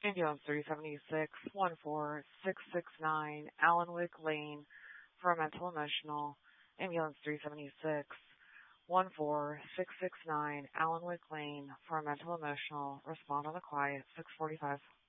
Ambulance 376 14669 Allenwick Lane for a mental emotional. Ambulance 376 14669 Allenwick Lane for a mental emotional. Respond on the quiet. 645.